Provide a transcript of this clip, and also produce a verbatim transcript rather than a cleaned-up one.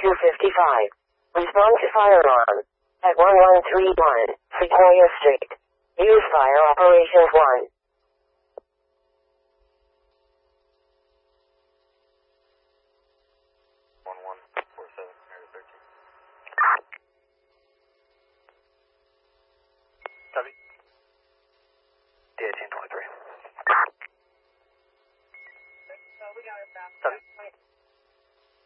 two fifty-five. Respond to fire alarm at one one three one Sequoia Street. Use fire operations one. one one four seven, area thirteen. Copy. D eighteen twenty-three. So we got it back. Copy.